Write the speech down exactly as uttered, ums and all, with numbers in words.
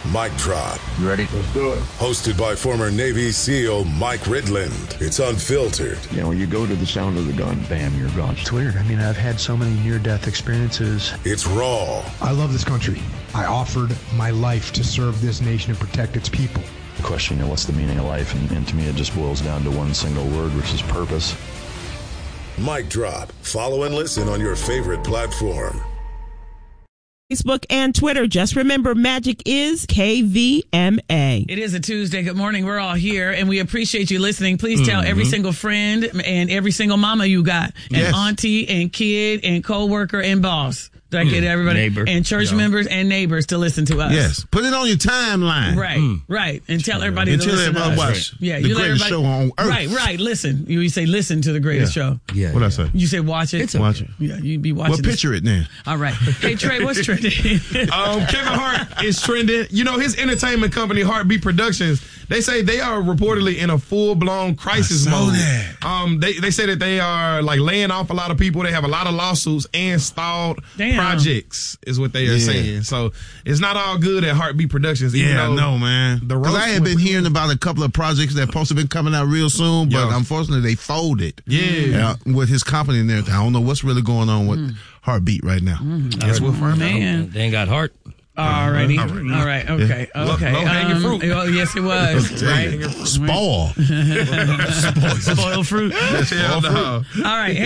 Mic Drop. You ready? Let's do it. Hosted by former Navy SEAL Mike Ridland. It's unfiltered. You know, you go to the sound of the gun, bam, you're gone. It's weird. I mean, I've had so many near-death experiences. It's raw. I love this country. I offered my life to serve this nation and protect its people. The question, you know, what's the meaning of life? And, and to me, it just boils down to one single word, which is purpose. Mic Drop. Follow and listen on your favorite platform. Facebook and Twitter. Just remember, magic is K V M A. It is a Tuesday. Good morning. We're all here, and we appreciate you listening. Please tell mm-hmm. every single friend and every single mama you got, and yes. auntie and kid and coworker and boss. Did I get everybody? Neighbor. And church yeah. members and neighbors to listen to us. Yes. Put it on your timeline. Right, mm. right. And tell everybody and to tell listen everybody to us. watch right. yeah, the you greatest let show on earth. Right, right. Listen. You say listen to the greatest yeah. show. Yeah. What yeah. I say? You say watch it. It's okay. Watch it. Yeah, you'd be watching Well, picture this. it then. All right. Hey, Trey, what's trending? um, Kevin Hart is trending. You know, his entertainment company, Heartbeat Productions, they say they are reportedly in a full-blown crisis I saw mode. That. Um, they, they say that they are, like, laying off a lot of people. They have a lot of lawsuits and stalled Damn. projects is what they are yeah. saying. So it's not all good at Heartbeat Productions. Even yeah, though no, man. Because I had been hearing about a couple of projects that supposed to be coming out real soon, but Yo. unfortunately they folded. Yeah. Uh, with his company and everything. I don't know what's really going on with mm. Heartbeat right now. Mm. Guess we'll find out. They ain't got heart. Alrighty. All right. All right. Okay. Yeah. Okay. Low, low hanging um, fruit. Oh, yes, it was. right. Spoil. Spoil fruit. Yeah, no. All right.